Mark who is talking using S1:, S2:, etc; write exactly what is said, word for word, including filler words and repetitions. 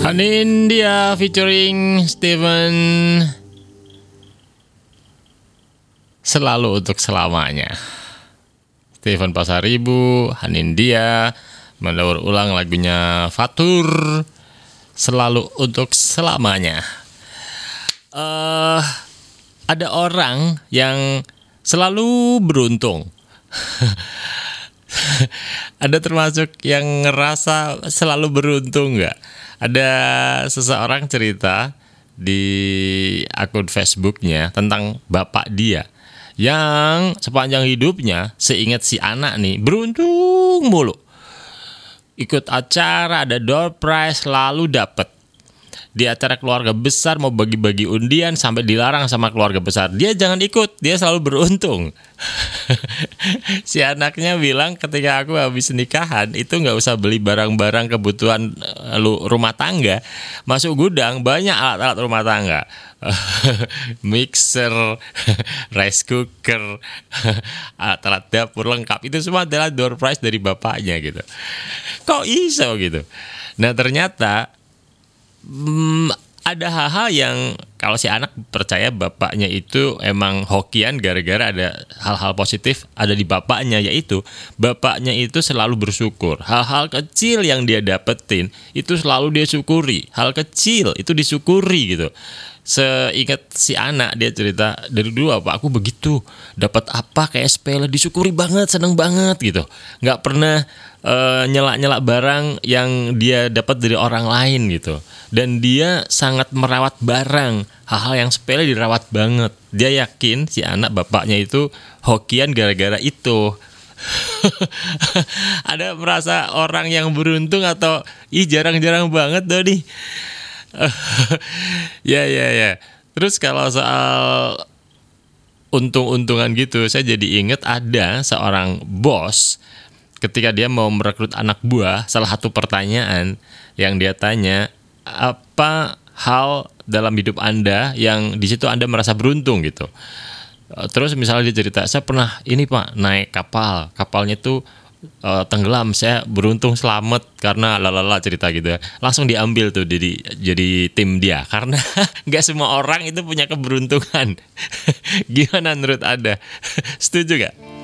S1: Hanindia featuring Steven, selalu untuk selamanya. Steven Pasaribu, Hanindia mendaur ulang lagunya Fatur, selalu untuk selamanya. Uh, ada orang yang selalu beruntung. Ada termasuk yang ngerasa selalu beruntung nggak? Ada seseorang cerita di akun Facebooknya tentang bapak dia yang sepanjang hidupnya, seingat si anak nih, beruntung mulu. Ikut acara ada door prize selalu dapet. Di acara keluarga besar mau bagi-bagi undian sampai dilarang sama keluarga besar. Dia jangan ikut, dia selalu beruntung. Si anaknya bilang ketika aku habis nikahan itu nggak usah beli barang-barang kebutuhan lu rumah tangga, masuk gudang banyak alat-alat rumah tangga. Mixer, rice cooker, alat-alat dapur lengkap, itu semua adalah door prize dari bapaknya gitu. Kok iso gitu? Nah ternyata Hmm, ada hal-hal yang kalau si anak percaya bapaknya itu emang hokian gara-gara ada hal-hal positif ada di bapaknya, yaitu bapaknya itu selalu bersyukur. Hal-hal kecil yang dia dapetin itu selalu dia syukuri. Hal kecil itu disyukuri gitu. Seingat si anak, dia cerita dari dulu apa aku begitu, dapat apa kayak sepele disyukuri banget, seneng banget gitu. Nggak pernah uh, nyela-nyela barang yang dia dapat dari orang lain gitu. Dan dia sangat merawat barang, hal-hal yang sepele dirawat banget. Dia yakin si anak bapaknya itu hokian gara-gara itu. Ada merasa orang yang beruntung atau ih jarang-jarang banget Dodi. Ya ya ya. Terus kalau soal untung-untungan gitu, saya jadi ingat ada seorang bos ketika dia mau merekrut anak buah, salah satu pertanyaan yang dia tanya, apa hal dalam hidup Anda yang di situ Anda merasa beruntung gitu. Terus misalnya dia cerita, saya pernah ini Pak naik kapal, kapalnya tuh uh, tenggelam, saya beruntung selamat karena lalala cerita gitu ya. Langsung diambil tuh jadi jadi tim dia karena nggak semua orang itu punya keberuntungan. Gimana menurut Anda? Setuju gak?